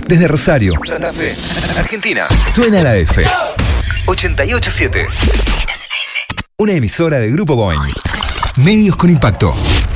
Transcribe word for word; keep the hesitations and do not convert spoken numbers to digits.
Desde Rosario, Santa Fe, Argentina. Suena la F. ochenta y ocho punto siete. Una emisora de Grupo Boeing. Medios con impacto.